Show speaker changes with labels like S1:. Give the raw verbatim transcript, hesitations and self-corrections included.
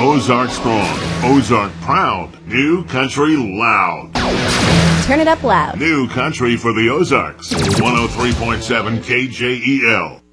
S1: Ozark strong, Ozark proud, New Country loud.
S2: Turn it up loud.
S1: New Country for the Ozarks. one oh three point seven K J E L.